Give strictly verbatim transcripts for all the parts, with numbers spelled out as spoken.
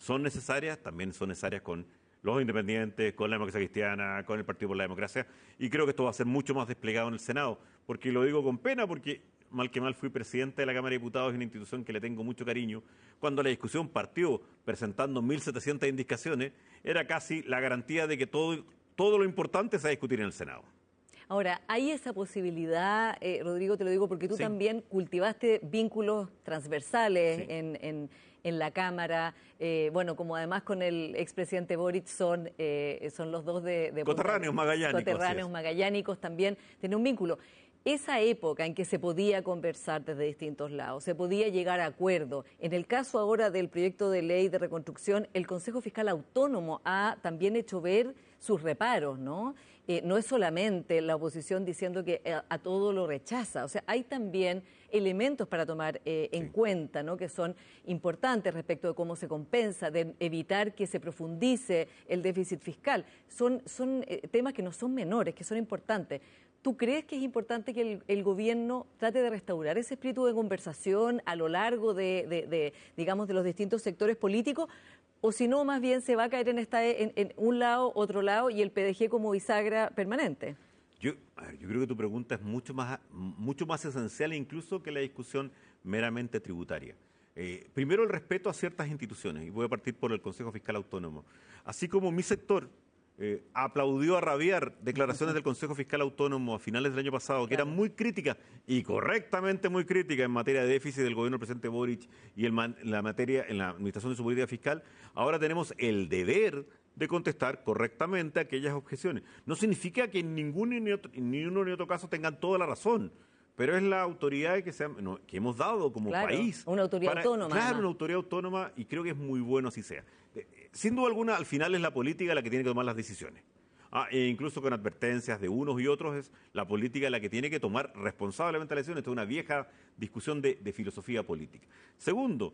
son necesarias, también son necesarias con los independientes, con la democracia cristiana, con el Partido por la Democracia, y creo que esto va a ser mucho más desplegado en el Senado, porque lo digo con pena, porque mal que mal fui presidente de la Cámara de Diputados, y una institución que le tengo mucho cariño. Cuando la discusión partió presentando mil setecientas indicaciones, era casi la garantía de que todo, todo lo importante se va a discutir en el Senado. Ahora, ¿hay esa posibilidad, eh, Rodrigo, te lo digo porque tú sí. también cultivaste vínculos transversales sí. en, en, en la Cámara, eh, bueno, como además con el expresidente Boric son, eh, son los dos de... de coterráneos magallánicos. Coterráneos magallánicos también, tiene un vínculo. Esa época en que se podía conversar desde distintos lados, se podía llegar a acuerdo. En el caso ahora del proyecto de ley de reconstrucción, el Consejo Fiscal Autónomo ha también hecho ver sus reparos, ¿no? Eh, no es solamente la oposición diciendo que a, a todo lo rechaza, o sea, hay también elementos para tomar eh, en sí. cuenta, ¿no? Que son importantes respecto de cómo se compensa, de evitar que se profundice el déficit fiscal. Son, son eh, temas que no son menores, que son importantes. ¿Tú crees que es importante que el, el gobierno trate de restaurar ese espíritu de conversación a lo largo de, de, de digamos, de los distintos sectores políticos? O si no, más bien se va a caer en, esta, en, en un lado, otro lado, y el P D G como bisagra permanente. Yo, yo creo que tu pregunta es mucho más, mucho más esencial incluso que la discusión meramente tributaria. Eh, primero, el respeto a ciertas instituciones, y voy a partir por el Consejo Fiscal Autónomo. Así como mi sector Eh, aplaudió a rabiar declaraciones del Consejo Fiscal Autónomo a finales del año pasado, que claro. eran muy críticas, y correctamente muy críticas en materia de déficit del gobierno del presidente Boric y en man, la materia, en la administración de su política fiscal. Ahora tenemos el deber de contestar correctamente aquellas objeciones. No significa que en ningún ni, otro, ni uno ni otro caso tengan toda la razón, pero es la autoridad que, se, no, que hemos dado como claro, país. Una autoridad para, autónoma. Claro, además. una autoridad autónoma, y creo que es muy bueno así sea. Sin duda alguna, al final es la política la que tiene que tomar las decisiones. Ah, e incluso con advertencias de unos y otros, es la política la que tiene que tomar responsablemente las decisiones. Esto es una vieja discusión de, de filosofía política. Segundo,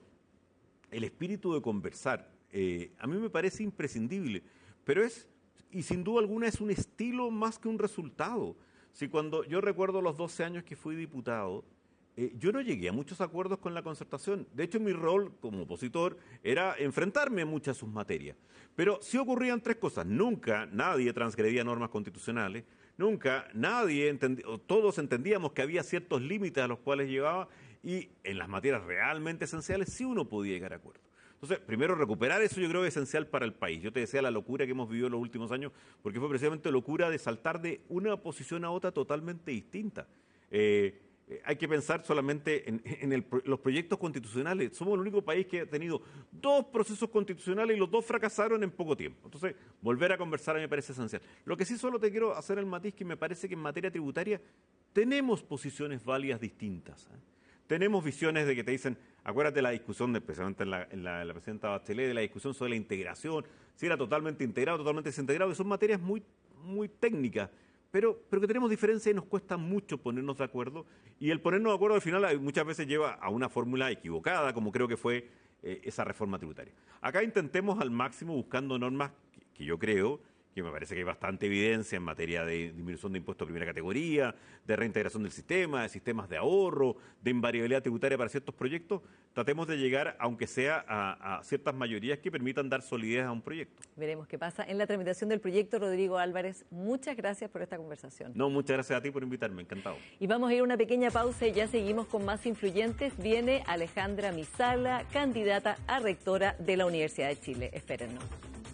el espíritu de conversar. Eh, a mí me parece imprescindible, pero es, y sin duda alguna, es un estilo más que un resultado. Si cuando yo recuerdo los doce años que fui diputado, eh, yo no llegué a muchos acuerdos con la concertación. De hecho, mi rol como opositor era enfrentarme a muchas de sus materias. Pero sí ocurrían tres cosas. Nunca nadie transgredía normas constitucionales, nunca nadie, entendía, todos entendíamos que había ciertos límites a los cuales llegaba, y en las materias realmente esenciales sí uno podía llegar a acuerdo. Entonces, primero, recuperar eso yo creo que es esencial para el país. Yo te decía la locura que hemos vivido en los últimos años, porque fue precisamente locura de saltar de una posición a otra totalmente distinta. Eh, eh, hay que pensar solamente en, en el, los proyectos constitucionales. Somos el único país que ha tenido dos procesos constitucionales y los dos fracasaron en poco tiempo. Entonces, volver a conversar a mí me parece esencial. Lo que sí solo te quiero hacer el matiz, que me parece que en materia tributaria tenemos posiciones válidas distintas, ¿eh? Tenemos visiones de que te dicen, acuérdate de la discusión, de, especialmente en la, en, la, en la presidenta Bachelet, de la discusión sobre la integración, si era totalmente integrado, totalmente desintegrado, que son materias muy, muy técnicas, pero, pero que tenemos diferencias y nos cuesta mucho ponernos de acuerdo, y el ponernos de acuerdo al final muchas veces lleva a una fórmula equivocada, como creo que fue eh, esa reforma tributaria. Acá intentemos al máximo buscando normas que, que yo creo que me parece que hay bastante evidencia en materia de disminución de impuestos de primera categoría, de reintegración del sistema, de sistemas de ahorro, de invariabilidad tributaria para ciertos proyectos. Tratemos de llegar, aunque sea a, a ciertas mayorías que permitan dar solidez a un proyecto. Veremos qué pasa en la tramitación del proyecto. Rodrigo Álvarez, muchas gracias por esta conversación. No, muchas gracias a ti por invitarme, encantado. Y vamos a ir a una pequeña pausa y ya seguimos con más influyentes. Viene Alejandra Misala, candidata a rectora de la Universidad de Chile. Espérennos.